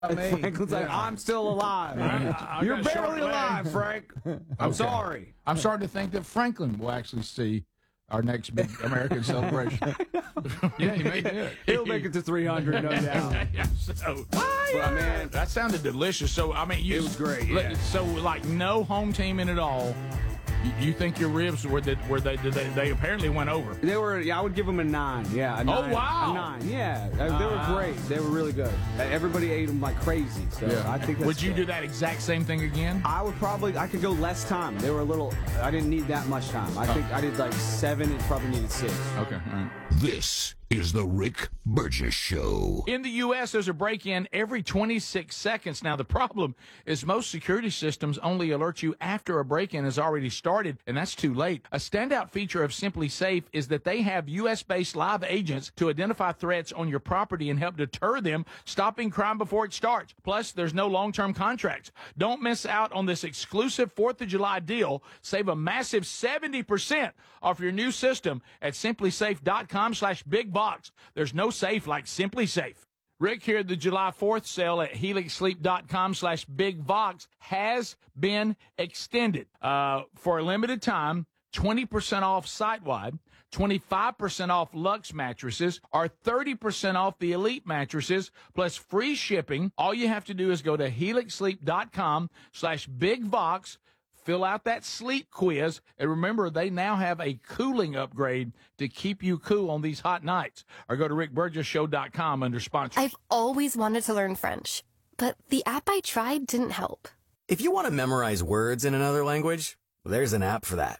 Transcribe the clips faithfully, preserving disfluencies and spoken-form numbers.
I mean, Franklin's like, yeah. I'm still alive. I- I You're got short barely legs. alive, Frank. I'm Okay. sorry. I'm starting to think that Franklin will actually see our next big American celebration. Yeah, he may do it. He'll make it to three hundred, no doubt. Yeah, so, But, man, that sounded delicious. So, I mean, you, It was great, li- yeah. So, like, no home team in it all. You, you think your ribs were that? Were they, did they? They apparently went over. they were. Yeah, I would give them a nine. Yeah. A nine, wow. A nine. Yeah. Uh, they were Uh, great. They were really good. Uh, Everybody ate them like crazy. So I think that's Would you good. do that exact same thing again? I would probably. I could go less time. They were a little. I didn't need that much time. I think I did like seven. It probably needed six. Okay. All right. This is the Rick Burgess Show. In the U S, there's a break-in every twenty-six seconds. Now, the problem is most security systems only alert you after a break-in has already started, and that's too late. A standout feature of Simply Safe is that they have U S-based live agents to identify threats on your property and help deter them, stopping crime before it starts. Plus, there's no long-term contracts. Don't miss out on this exclusive fourth of July deal. Save a massive seventy percent off your new system at simplysafe.com slash big box. There's no safe like Simply Safe. Rick here, the July fourth sale at helixsleep.com slash big box has been extended. Uh, for a limited time, twenty percent off site-wide, twenty-five percent off Lux mattresses, or thirty percent off the Elite mattresses, plus free shipping. All you have to do is go to helixsleep.com slash big box, fill out that sleep quiz, and remember, they now have a cooling upgrade to keep you cool on these hot nights. Or go to rick burgess show dot com under sponsors. I've always wanted to learn French, but the app I tried didn't help. If you want to memorize words in another language, there's an app for that.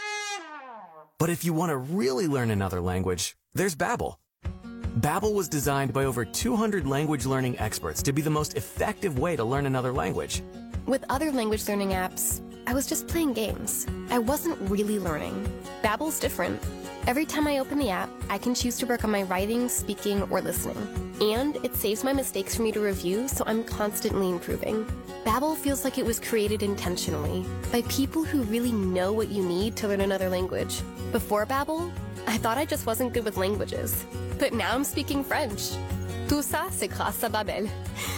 But if you want to really learn another language, there's Babbel. Babbel was designed by over two hundred language learning experts to be the most effective way to learn another language. With other language learning apps, I was just playing games. I wasn't really learning. Babbel's different. Every time I open the app, I can choose to work on my writing, speaking, or listening. And it saves my mistakes for me to review, so I'm constantly improving. Babbel feels like it was created intentionally by people who really know what you need to learn another language. Before Babbel, I thought I just wasn't good with languages. But now I'm speaking French. Tout ça, c'est grâce à Babbel.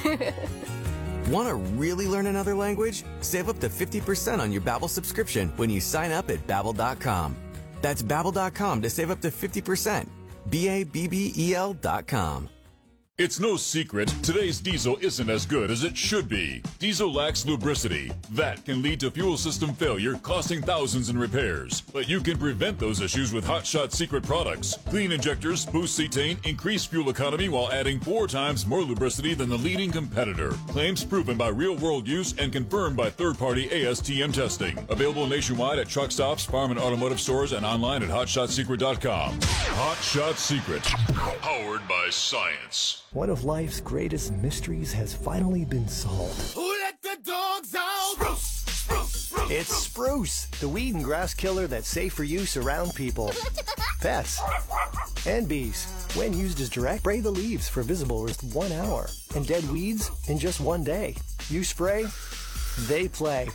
Want to really learn another language? Save up to fifty percent on your Babbel subscription when you sign up at babbel dot com. That's babbel dot com to save up to fifty percent. B A B B E L dot com. It's no secret, today's diesel isn't as good as it should be. Diesel lacks lubricity. That can lead to fuel system failure, costing thousands in repairs. But you can prevent those issues with Hot Shot Secret products. Clean injectors boost cetane, increase fuel economy while adding four times more lubricity than the leading competitor. Claims proven by real-world use and confirmed by third-party A S T M testing. Available nationwide at truck stops, farm and automotive stores, and online at hot shot secret dot com. Hot Shot Secret, powered by science. One of life's greatest mysteries has finally been solved. Who let the dogs out? Spruce, spruce, spruce. It's Spruce, the weed and grass killer that's safe for use around people, pets, and bees. When used as direct, spray the leaves for visible with one hour, and dead weeds in just one day. You spray, they play.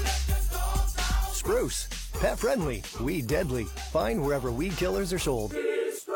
Spruce, pet friendly, weed deadly. Find wherever weed killers are sold.